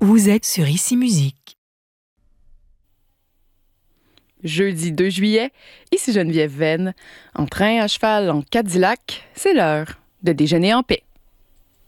Vous êtes sur Ici Musique. Jeudi 2 juillet, ici Geneviève Venn. En train, à cheval, en Cadillac, c'est l'heure de déjeuner en paix.